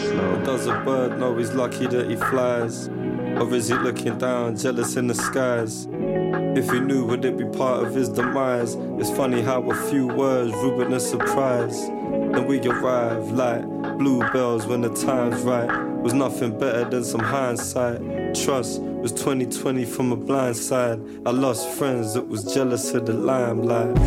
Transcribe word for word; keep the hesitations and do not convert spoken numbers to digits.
slow. Or does a bird know he's lucky that he flies? Or is he looking down, jealous in the skies? If he knew, would it be part of his demise? It's funny how a few words ruin a surprise. Then we arrive like bluebells when the time's right. Was nothing better than some hindsight. Trust was twenty twenty from a blind side. I lost friends that was jealous of the limelight.